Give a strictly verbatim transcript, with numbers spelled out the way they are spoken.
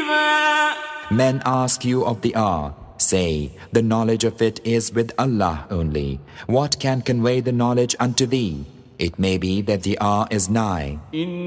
علما. Men ask you of the hour. Say, the knowledge of it is with Allah only. What can convey the knowledge unto thee? It may be that the hour is nigh.